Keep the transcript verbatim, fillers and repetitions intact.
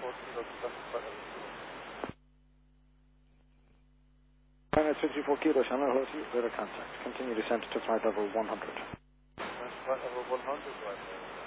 China sixty-four Kilo, Channel Hotel, better contact. Continue descent to flight level one hundred. Flight level one hundred right now.